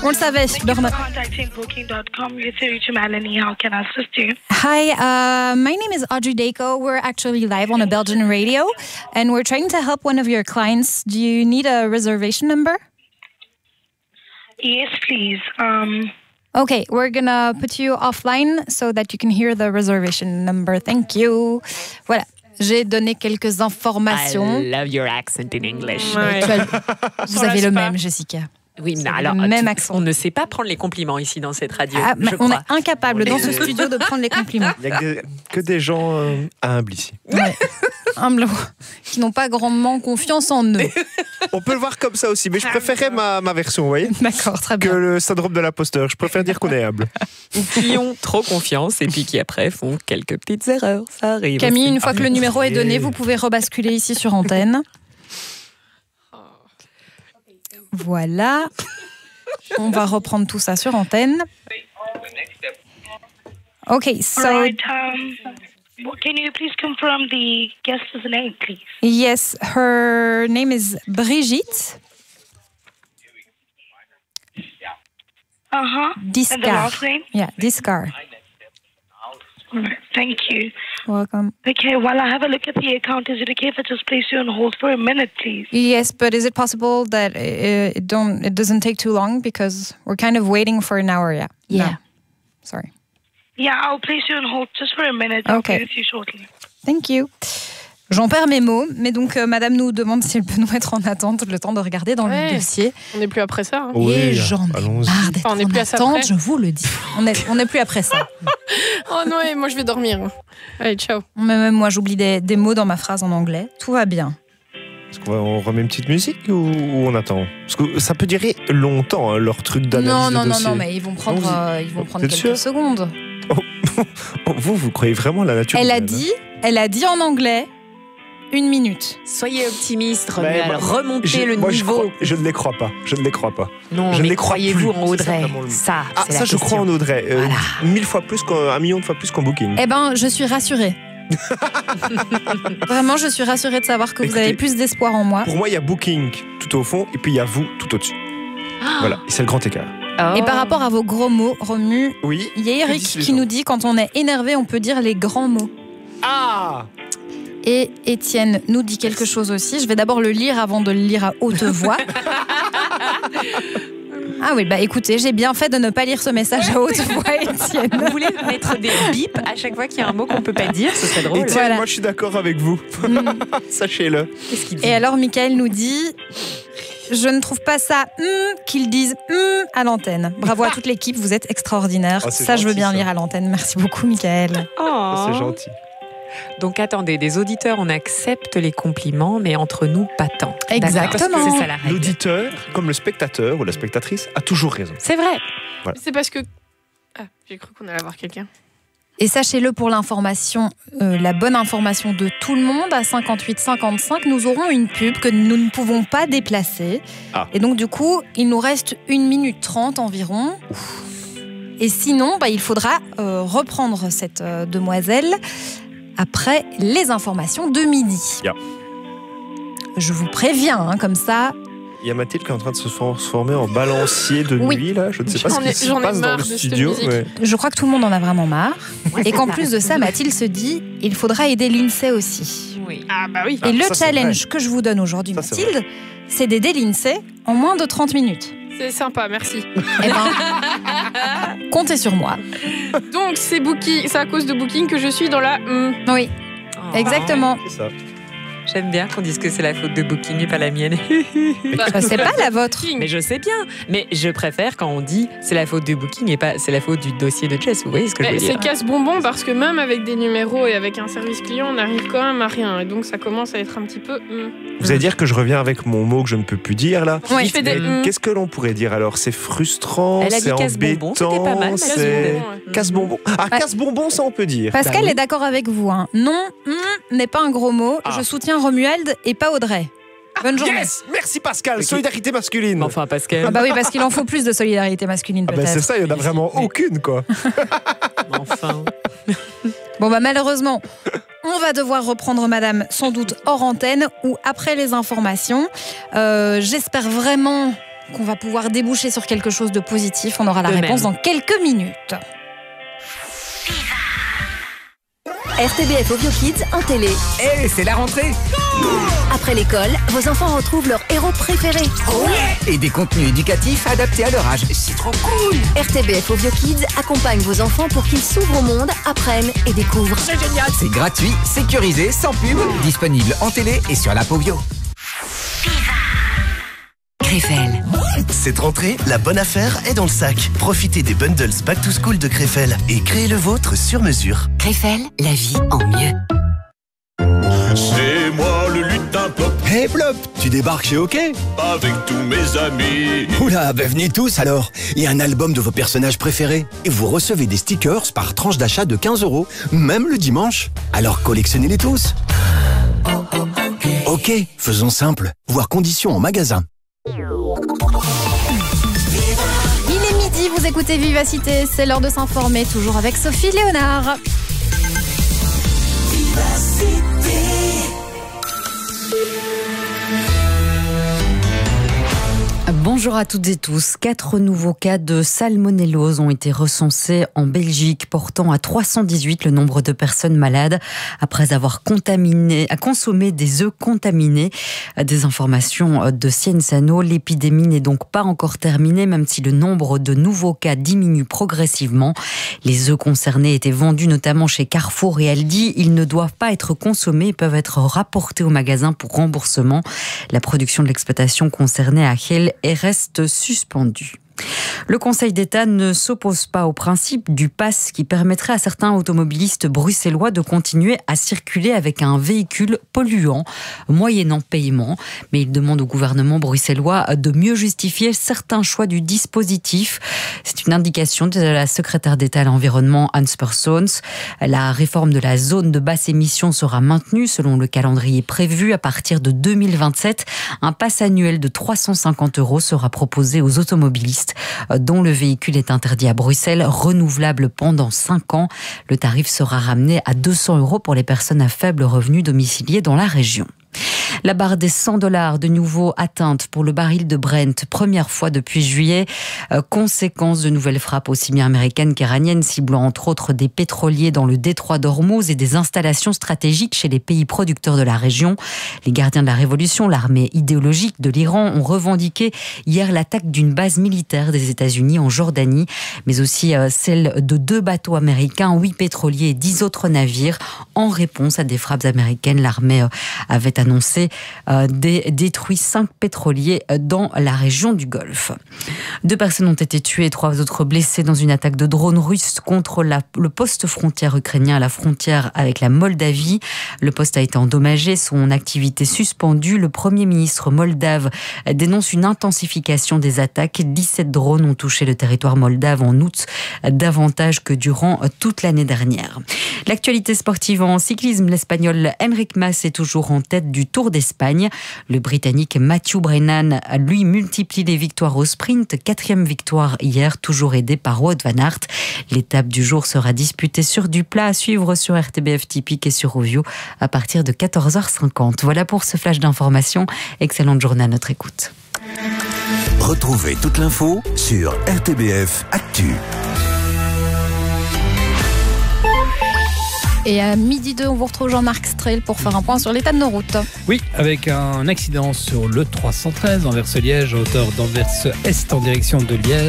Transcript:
On le savait. Contacting booking.com. You're through to Melanie. How can I assist you? Hi, my name is Audrey Deco. We're actually live on a Belgian radio, and we're trying to help one of your clients. Do you need a reservation number? Yes, please. Okay, we're gonna put you offline so that you can hear the reservation number. Thank you. Voilà. J'ai donné quelques informations. I love your accent in English. Ouais. Vous avez le même, Jessica. Oui, mais C'est alors, le même accent. on ne sait pas prendre les compliments ici dans cette radio. Ah, mais je on est crois. incapable dans ce studio de prendre les compliments. Il n'y a que des gens humbles ici. Ouais. Humbles, qui n'ont pas grandement confiance en eux. On peut le voir comme ça aussi, mais je préférais ma version, vous voyez, D'accord, très que bien. le syndrome de l'imposteur. Je préfère dire qu'on est humble. Qui ont trop confiance et puis qui après font quelques petites erreurs. Ça arrive. Camille, aussi. une fois que le numéro est donné, vous pouvez rebasculer ici sur antenne. Voilà. On va reprendre tout ça sur antenne. Okay, so All right. Can you please confirm the guest's name, please? yes, her name is Brigitte And the Discar. last name? Yeah, Discar. All right. Thank you. Welcome. Okay, while I have a look at the account, is it okay if I just place you on hold for a minute, please? Yes, but is it possible that it doesn't take too long because we're kind of waiting for an hour? Yeah. Yeah. No. Sorry. Yeah, I'll place you on hold just for a minute. Okay. I'll be with you shortly. Thank you. J'en perds mes mots, mais donc madame nous demande si elle peut nous mettre en attente le temps de regarder dans le dossier. On n'est plus après ça. Hein. Oui, Et j'en ai allons-y. marre d'être On n'est en plus à ça attente, près. je vous le dis. On n'est plus après ça. Oh non, et moi je vais dormir. Allez, ciao. Même moi, j'oublie des mots dans ma phrase en anglais. Tout va bien. Est-ce qu'on remet une petite musique ou on attend? Parce que ça peut durer longtemps, hein, leur truc d'analyse de dossier. Non, mais ils vont prendre T'es quelques sûr secondes. Vous croyez vraiment à la nature Elle humaine, a dit en anglais 1 minute. Soyez optimiste, Mais Romuald. moi, Remontez le moi, niveau. je ne les crois pas. Je ne les crois pas. Non, je ne mais les crois croyez-vous plus. en C'est Audrey? ça, vraiment le- Ça, Ah, c'est ça, la je crois en question. Audrey. Voilà. 1000 fois plus qu'un million de fois plus qu'en Booking. Eh ben, je suis rassurée. Vraiment, je suis rassurée de savoir que vous Écoutez, avez plus d'espoir en moi. Pour moi, il y a Booking tout au fond et puis il y a vous tout au-dessus. Voilà, et c'est le grand écart. Oh. Et par rapport à vos gros mots, Romu, Oui. il y a Eric disent les qui gens nous dit quand on est énervé, on peut dire les grands mots. Ah Et Étienne nous dit quelque chose aussi. Je vais d'abord le lire avant de le lire à haute voix. Ah oui, bah écoutez, j'ai bien fait de ne pas lire ce message à haute voix, Étienne. Vous voulez mettre des bips à chaque fois qu'il y a un mot qu'on peut pas dire? Ce serait drôle. Et tiens, Voilà. moi je suis d'accord avec vous. Sachez-le. Qu'est-ce qu'il dit? Et alors, Michael nous dit je ne trouve pas ça qu'ils disent à l'antenne. Bravo à toute l'équipe, vous êtes extraordinaire. Oh, c'est ça, je veux gentil, bien ça. lire à l'antenne. Merci beaucoup, Michael. Oh. C'est gentil. Donc attendez, des auditeurs, on accepte les compliments, mais entre nous, pas tant. D'accord. Exactement. C'est ça la règle. L'auditeur, comme le spectateur ou la spectatrice, a toujours raison. C'est vrai. C'est parce que. Ah, j'ai cru qu'on allait avoir quelqu'un. Et sachez-le pour l'information, la bonne information de tout le monde, à 58-55, nous aurons une pub que nous ne pouvons pas déplacer. Ah. Et donc, du coup, il nous reste 1 minute 30 environ. Et sinon, il faudra reprendre cette demoiselle après les informations de midi. Yeah. Je vous préviens, hein, comme ça. Il y a Mathilde qui est en train de se transformer en balancier de Oui. nuit, là. Je ne sais pas ce qui se J'en ai passe dans marre le de cette studio. musique. Mais... Je crois que tout le monde en a vraiment marre. Et qu'en plus de ça, Mathilde se dit, il faudra aider l'INSEE aussi. Oui. Ah bah oui. Ah, Et le ça, c'est challenge que je vous donne aujourd'hui, Ça, c'est Mathilde, c'est d'aider l'INSEE en moins de 30 minutes. C'est sympa, merci. Eh ben, comptez sur moi. Donc c'est Booking, c'est à cause de Booking que je suis dans la. Oui, Oh. exactement. C'est ça. J'aime bien qu'on dise que c'est la faute de Booking et pas la mienne. C'est pas la vôtre. Mais je sais bien. Mais je préfère quand on dit c'est la faute de Booking et pas c'est la faute du dossier de Jess. Vous voyez ce que je veux C'est dire? casse-bonbon parce que même avec des numéros et avec un service client, on n'arrive quand même à rien. Et donc ça commence à être un petit peu. Vous allez dire que je reviens avec mon mot que je ne peux plus dire, là. Ouais. Je fais des. Qu'est-ce que l'on pourrait dire alors? C'est frustrant, Elle a dit c'est casse-bonbon, embêtant, c'était pas mal, c'est casse-bonbon, ouais. casse-bonbon. Ah, Ouais. casse-bonbon, ça on peut dire. Pascal Bah oui. est d'accord avec vous. Hein. Non, n'est pas un gros mot. Ah. Je soutiens Romuald et pas Audrey. Bonne journée. Yes, merci Pascal. Ok. Solidarité masculine. Mais enfin, Pascal. Ah bah oui, parce qu'il en faut plus de solidarité masculine Ah ben peut-être. c'est ça, il n'y en a vraiment Mais- aucune, quoi. Enfin. Bon malheureusement, on va devoir reprendre Madame sans doute hors antenne ou après les informations. J'espère vraiment qu'on va pouvoir déboucher sur quelque chose de positif. On aura la réponse dans quelques minutes. RTBF Ovio Kids en télé. C'est la rentrée. Après l'école, vos enfants retrouvent leur héros préféré. Et des contenus éducatifs adaptés à leur âge. C'est trop cool. RTBF Ovio Kids accompagne vos enfants pour qu'ils s'ouvrent au monde, apprennent et découvrent. C'est génial. C'est gratuit, sécurisé, sans pub, disponible en télé et sur l'app Ovio. Krefel. Cette rentrée, la bonne affaire est dans le sac. Profitez des bundles Back to School de Krefel et créez le vôtre sur mesure. Krefel, la vie en mieux. C'est moi le lutin Plop. Hey Plop, tu débarques chez OK? Avec tous mes amis. Oula, venez tous alors. Et un album de vos personnages préférés. Et vous recevez des stickers par tranche d'achat de 15 €, même le dimanche. Alors collectionnez-les tous. OK, faisons simple. Voir conditions en magasin. Il est midi, vous écoutez Vivacité, c'est l'heure de s'informer, toujours avec Sophie Léonard. Bonjour à toutes et tous. 4 nouveaux cas de salmonellose ont été recensés en Belgique, portant à 318 le nombre de personnes malades après avoir consommé des œufs contaminés. Des informations de Cienzano. L'épidémie n'est donc pas encore terminée, même si le nombre de nouveaux cas diminue progressivement. Les œufs concernés étaient vendus notamment chez Carrefour et Aldi. Ils ne doivent pas être consommés et peuvent être rapportés au magasin pour remboursement. La production de l'exploitation concernée à Hell reste suspendue. Le Conseil d'État ne s'oppose pas au principe du pass qui permettrait à certains automobilistes bruxellois de continuer à circuler avec un véhicule polluant, moyennant paiement. Mais il demande au gouvernement bruxellois de mieux justifier certains choix du dispositif. C'est une indication de la secrétaire d'État à l'environnement Hans Persons. La réforme de la zone de basse émission sera maintenue selon le calendrier prévu. À partir de 2027, un pass annuel de 350 € sera proposé aux automobilistes dont le véhicule est interdit à Bruxelles, renouvelable pendant 5 ans. Le tarif sera ramené à 200 € pour les personnes à faible revenu domiciliées dans la région. La barre des $100 de nouveau atteinte pour le baril de Brent, première fois depuis juillet. Conséquence de nouvelles frappes aussi bien américaines qu'iraniennes, ciblant entre autres des pétroliers dans le détroit d'Ormuz et des installations stratégiques chez les pays producteurs de la région. Les gardiens de la révolution, l'armée idéologique de l'Iran, ont revendiqué hier l'attaque d'une base militaire des États-Unis en Jordanie, mais aussi celle de 2 bateaux américains, 8 pétroliers et 10 autres navires. En réponse à des frappes américaines, l'armée avait annoncé détruit 5 pétroliers dans la région du Golfe. 2 personnes ont été tuées et 3 autres blessées dans une attaque de drone russe contre le poste frontière ukrainien à la frontière avec la Moldavie. Le poste a été endommagé, son activité suspendue. Le Premier ministre moldave dénonce une intensification des attaques. 17 drones ont touché le territoire moldave en août, davantage que durant toute l'année dernière. L'actualité sportive en cyclisme, l'Espagnol Enric Mas est toujours en tête du Tour d'Espagne. Le Britannique Matthew Brennan, lui, multiplie les victoires au sprint. 4e victoire hier, toujours aidé par Wout van Aert. L'étape du jour sera disputée sur du plat, à suivre sur RTBF Typique et sur Ovio à partir de 14h50. Voilà pour ce flash d'information. Excellente journée à notre écoute. Retrouvez toute l'info sur RTBF Actu. Et à 12h, on vous retrouve Jean-Marc Strel pour faire un point sur l'état de nos routes. Oui, avec un accident sur le 313 Anvers-Liège, à hauteur d'Anvers Est en direction de Liège.